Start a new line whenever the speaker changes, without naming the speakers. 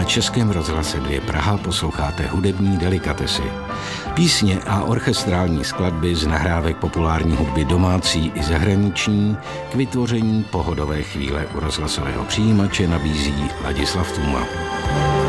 Českém rozhlase 2 Praha posloucháte hudební delikatesy. Písně a orchestrální skladby z nahrávek populární hudby domácí i zahraniční k vytvoření pohodové chvíle u rozhlasového přijímače nabízí Ladislav Tůma.